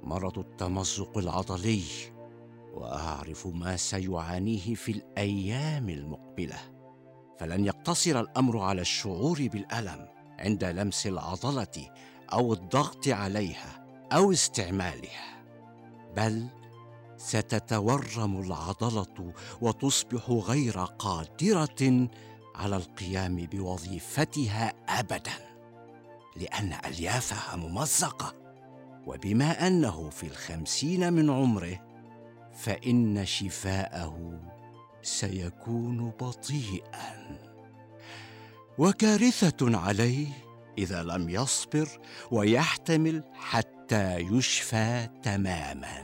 مرض التمزق العضلي، وأعرف ما سيعانيه في الأيام المقبلة. فلن يقتصر الأمر على الشعور بالألم عند لمس العضلة أو الضغط عليها أو استعمالها، بل ستتورم العضلة وتصبح غير قادرة على القيام بوظيفتها أبداً، لأن أليافها ممزقة. وبما أنه في 50 من عمره، فإن شفاءه سيكون بطيئاً، وكارثة عليه إذا لم يصبر ويحتمل حتى يشفى تماماً.